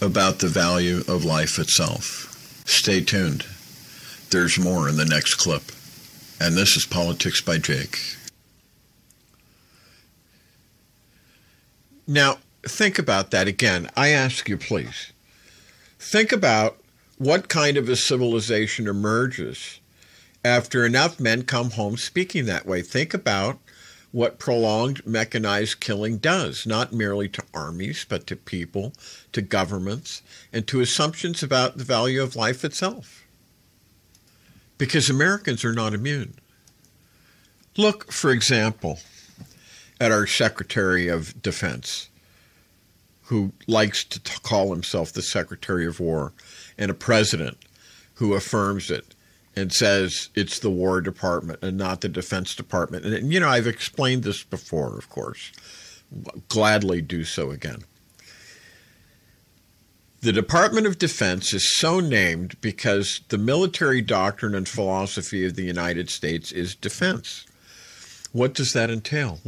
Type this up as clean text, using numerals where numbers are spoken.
about the value of life itself. Stay tuned. There's more in the next clip. And this is Politics by Jake. Now, think about that again. I ask you, please. Think about what kind of a civilization emerges after enough men come home speaking that way. Think about what prolonged mechanized killing does, not merely to armies, but to people, to governments, and to assumptions about the value of life itself. Because Americans are not immune. Look, for example, at our Secretary of Defense, who likes to call himself the Secretary of War, and a president who affirms it and says it's the War Department and not the Defense Department. And, you know, I've explained this before, of course. Gladly do so again. The Department of Defense is so named because the military doctrine and philosophy of the United States is defense. What does that entail?